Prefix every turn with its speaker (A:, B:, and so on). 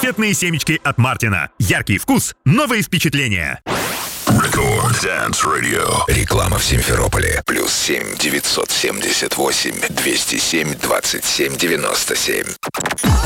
A: Конфетные семечки от Мартина. Яркий вкус, новые впечатления.
B: Record Dance Radio. Реклама в Симферополе. +7 978 207 27 97.